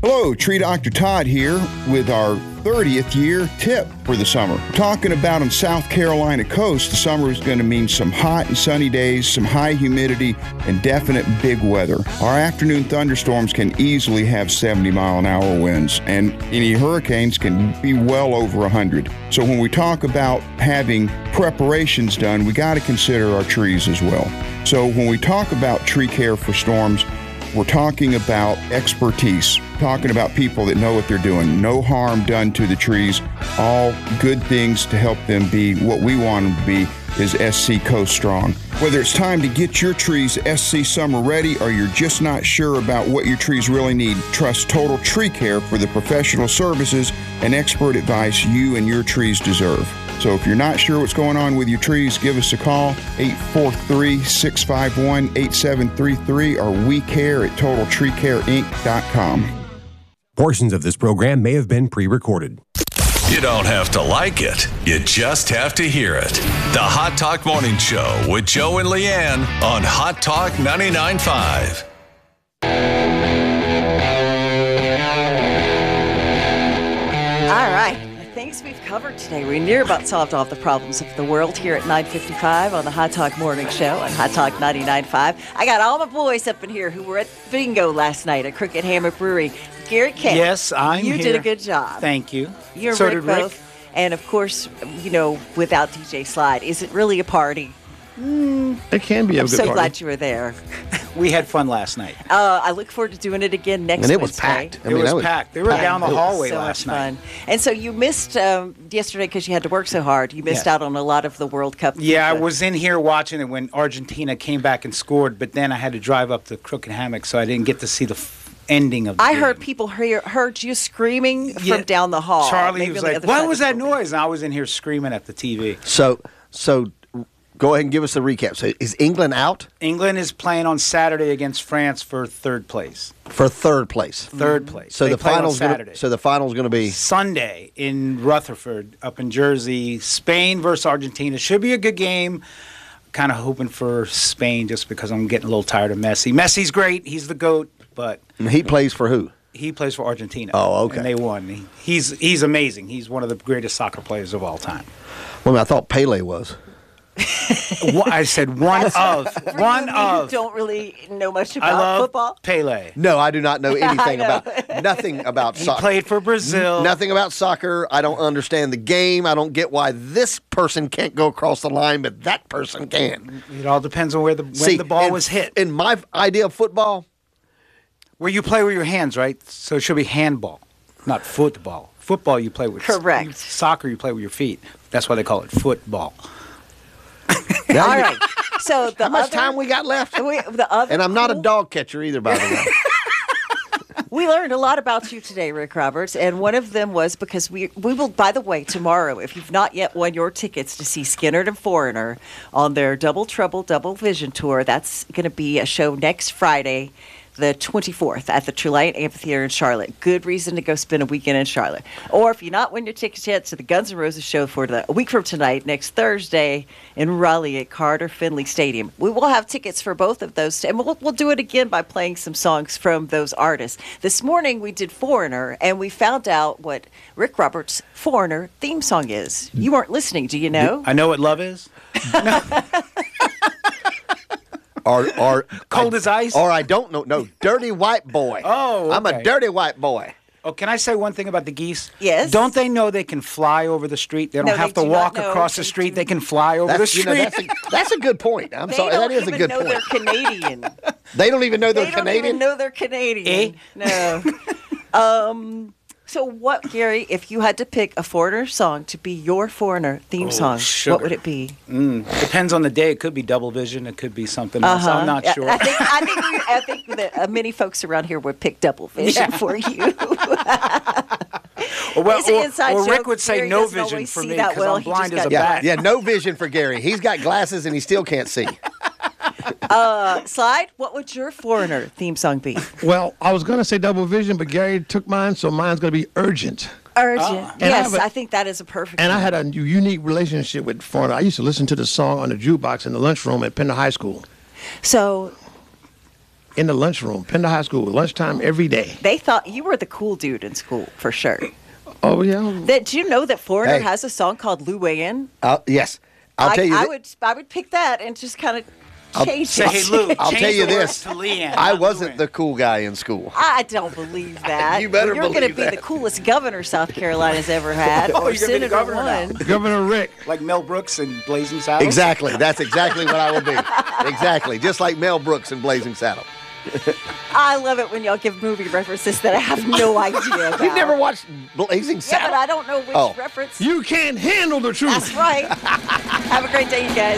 Hello, Tree Dr. Todd here with our 30th year tip for the summer. Talking about on South Carolina coast, the summer is going to mean some hot and sunny days, some high humidity, and definite big weather. Our afternoon thunderstorms can easily have 70-mile-an-hour winds, and any hurricanes can be well over 100. So when we talk about having preparations done, we got to consider our trees as well. So when we talk about tree care for storms, we're talking about expertise, talking about people that know what they're doing. No harm done to the trees. All good things to help them be what we want them to be is SC Coast Strong. Whether it's time to get your trees SC Summer ready or you're just not sure about what your trees really need, trust Total Tree Care for the professional services and expert advice you and your trees deserve. So if you're not sure what's going on with your trees, give us a call, 843-651-8733, or WeCare@TotalTreeCareInc.com. Portions of this program may have been pre-recorded. You don't have to like it. You just have to hear it. The Hot Talk Morning Show with Joe and Leanne on Hot Talk 99.5. All right. The things we've covered today. We near about solved all the problems of the world here at 9:55 on the Hot Talk Morning Show on Hot Talk 99.5. I got all my boys up in here who were at bingo last night at Crooked Hammock Brewery. Gary K. Yes, I'm you here. You did a good job. Thank you. You and so Rick did Rick. both. And, of course, you know, without DJ Slide, is it really a party? It can be a I'm good so party. glad you were there. We had fun last night. I look forward to doing it again next And it was Wednesday. packed. It was packed. They were down the hallway so last much night. fun. And so you missed yesterday because you had to work so hard. You missed out on a lot of the World Cup. Yeah, I was in here watching it when Argentina came back and scored, but then I had to drive up to Crooked Hammock, so I didn't get to see the ending of the game. heard people heard you screaming from down the hall. Charlie Maybe was on the like, other what side was of the that building. noise? And I was in here screaming at the TV. So go ahead and give us the recap. So is England out England is playing on Saturday against France for third place. for third place? Third place. So They the play on finals. Saturday. The finals going to be Sunday in Rutherford, up in Jersey. Spain versus Argentina. Should be a good game. Kind of hoping for Spain just because I'm getting a little tired of Messi. Messi's great. He's the GOAT, but and he plays for who? he plays for Argentina. Oh, okay. And they won. He's amazing. He's one of the greatest soccer players of all time. Well, I thought Pele was. I said one of. For One you and me who of. don't really know much I about love football. Pele. No, I do not know anything know. about nothing about He soccer. played for Brazil. Nothing about soccer. I don't understand the game. I don't get why this person can't go across the line, but that person can. It all depends on when the ball was hit. In my idea of football, Where you play with your hands, right? So it should be handball, not football. Football you play with. Correct. Soccer you play with your feet. That's why they call it football. All right. So the how much other, time we got left? the other And I'm not a cool- dog catcher either, by the way. We learned a lot about you today, Rick Roberts, and one of them was because we will, by the way, tomorrow, if you've not yet won your tickets to see Skynyrd and Foreigner on their Double Trouble, Double Vision tour, that's going to be a show next Friday, the 24th, at the Truliant Amphitheater in Charlotte. Good reason to go spend a weekend in Charlotte. Or if you're not won your tickets yet to the Guns N' Roses show for a week from tonight, next Thursday in Raleigh at Carter Finley Stadium. We will have tickets for both of those, and we'll do it again by playing some songs from those artists. This morning we did Foreigner, and we found out what Rick Roberts' Foreigner theme song is. You weren't listening, do you know? I know what love is. Or Cold as ice? Or I don't know. No, dirty white boy. Oh, I'm a okay. dirty white boy. Oh, can I say one thing about the geese? Yes. Don't they know they can fly over the street? They don't No, have they to do not walk know. across the They street. do- They can fly over the That's, street. that's a good point. I'm They sorry. don't That is a even good know point. they're Canadian. They don't even know they're They don't Canadian. even know they're Canadian. No. So what, Gary, if you had to pick a Foreigner song to be your Foreigner theme song, sugar. what would it be? Depends on the day. It could be Double Vision. It could be something else. I'm not sure. I think that many folks around here would pick Double Vision for you. It's an inside or Rick joke. would say Gary no doesn't vision always for see me that because well. I'm He blind just as a got- bat. Yeah, no vision for Gary. He's got glasses and he still can't see. Slide, what would your Foreigner theme song be? Well, I was going to say Double Vision, but Gary took mine, so mine's going to be Urgent. Urgent. And Yes, I have I think that is a perfect And I one. had a unique relationship with Foreigner. I used to listen to the song on the jukebox in the lunchroom at Pender High School. So in the lunchroom, Pender High School, lunchtime every day. They thought you were the cool dude in school, for sure. Oh, yeah. Do you know that Foreigner Hey. has a song called Lou Wayin? Yes. I'll tell you. I would pick that and just kind of change Say, it. hey, Lou, I'll change tell you the words this. to Leanne. I not wasn't Luann. the cool guy in school. I don't believe that. You better You're going to believe be that. the coolest governor South Carolina's ever had, Oh, or you're gonna be the Senator governor now. one. Governor Rick. Like Mel Brooks and Blazing Saddles? Exactly. That's exactly what I will be. Exactly. Just like Mel Brooks in Blazing Saddles. I love it when y'all give movie references that I have no idea about. You've never watched Blazing Yeah, Saddles? but I don't know which Oh. reference. You can't handle the truth. That's right. Have a great day, you guys.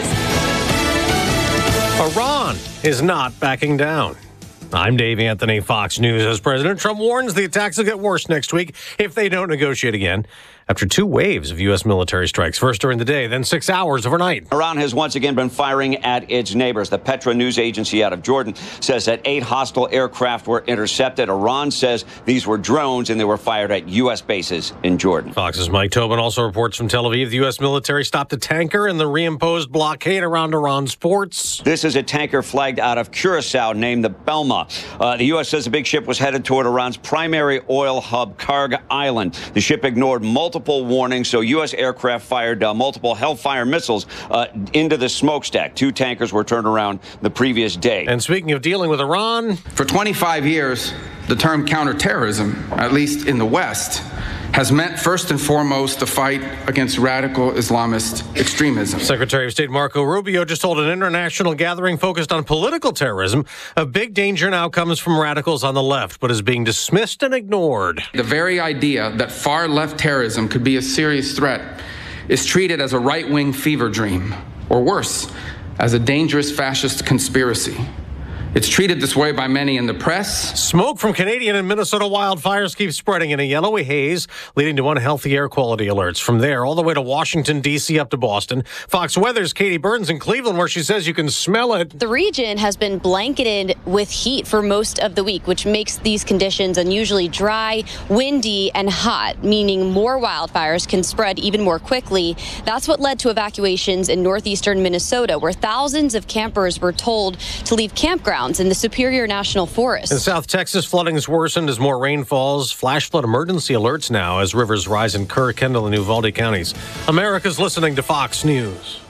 Iran is not backing down. I'm Dave Anthony, Fox News. As President Trump warns the attacks will get worse next week if they don't negotiate again after 2 waves of U.S. military strikes, first during the day, then 6 hours overnight. Iran has once again been firing at its neighbors. The Petra news agency out of Jordan says that 8 hostile aircraft were intercepted. Iran says these were drones and they were fired at U.S. bases in Jordan. Fox's Mike Tobin also reports from Tel Aviv the U.S. military stopped a tanker in the reimposed blockade around Iran's ports. This is a tanker flagged out of Curacao named the Belma. The U.S. says the big ship was headed toward Iran's primary oil hub, Karg Island. The ship ignored multiple warnings, so U.S. aircraft fired multiple Hellfire missiles into the smokestack. 2 tankers were turned around the previous day. And speaking of dealing with Iran, For 25 years, the term counterterrorism, at least in the West, has meant first and foremost the fight against radical Islamist extremism. Secretary of State Marco Rubio just told an international gathering focused on political terrorism of big danger now comes from radicals on the left, but is being dismissed and ignored. The very idea that far-left terrorism could be a serious threat is treated as a right-wing fever dream, or worse, as a dangerous fascist conspiracy. It's treated this way by many in the press. Smoke from Canadian and Minnesota wildfires keeps spreading in a yellowy haze, leading to unhealthy air quality alerts. From there, all the way to Washington, D.C., up to Boston. Fox Weather's Katie Burns in Cleveland, where she says you can smell it. The region has been blanketed with heat for most of the week, which makes these conditions unusually dry, windy, and hot, meaning more wildfires can spread even more quickly. That's what led to evacuations in northeastern Minnesota, where thousands of campers were told to leave campgrounds in the Superior National Forest. In South Texas, flooding has worsened as more rain falls. Flash flood emergency alerts now as rivers rise in Kerr, Kendall, and Uvalde counties. America's listening to Fox News.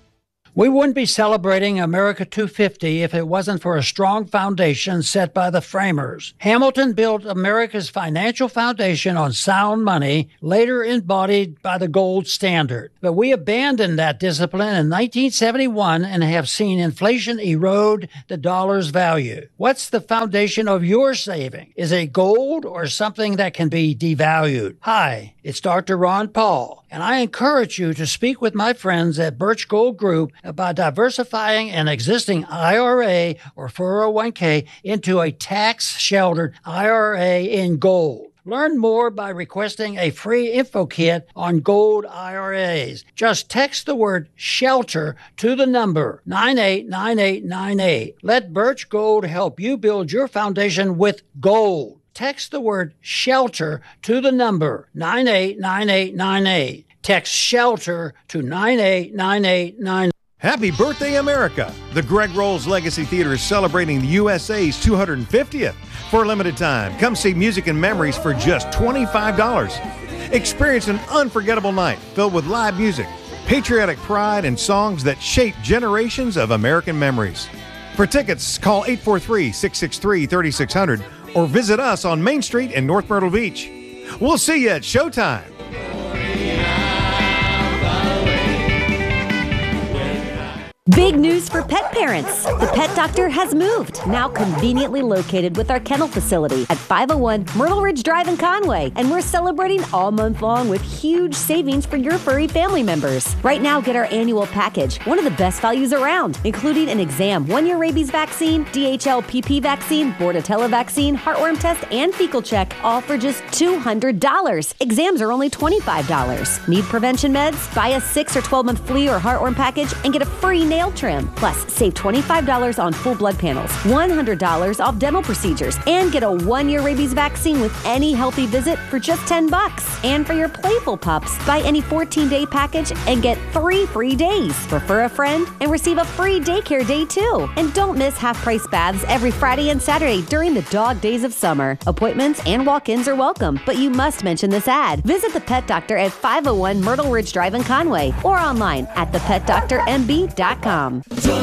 We wouldn't be celebrating America 250 if it wasn't for a strong foundation set by the framers. Hamilton built America's financial foundation on sound money, later embodied by the gold standard. But we abandoned that discipline in 1971 and have seen inflation erode the dollar's value. What's the foundation of your saving? Is it gold or something that can be devalued? Hi, it's Dr. Ron Paul, and I encourage you to speak with my friends at Birch Gold Group about diversifying an existing IRA or 401k into a tax-sheltered IRA in gold. Learn more by requesting a free info kit on gold IRAs. Just text the word SHELTER to the number 989898. Let Birch Gold help you build your foundation with gold. Text the word SHELTER to the number 989898. Text SHELTER to 989898. Happy birthday, America! The Greg Rolls Legacy Theater is celebrating the USA's 250th. For a limited time, come see Music and Memories for just $25. Experience an unforgettable night filled with live music, patriotic pride, and songs that shape generations of American memories. For tickets, call 843-663-3600 or visit us on Main Street in North Myrtle Beach. We'll see you at Showtime. Big news for pet parents. The Pet Doctor has moved, now conveniently located with our kennel facility at 501 Myrtle Ridge Drive in Conway. And we're celebrating all month long with huge savings for your furry family members. Right now, get our annual package, one of the best values around, including an exam, 1-year rabies vaccine, DHL PP vaccine, Bordetella vaccine, heartworm test, and fecal check, all for just $200. Exams are only $25. Need prevention meds? Buy a 6 or 12-month flea or heartworm package and get a free nail nail trim. Plus, save $25 on full blood panels, $100 off dental procedures, and get a 1-year rabies vaccine with any healthy visit for just $10. And for your playful pups, buy any 14-day package and get 3 free days. Refer a friend and receive a free daycare day too. And don't miss half-price baths every Friday and Saturday during the dog days of summer. Appointments and walk-ins are welcome, but you must mention this ad. Visit the Pet Doctor at 501 Myrtle Ridge Drive in Conway or online at thepetdoctormb.com.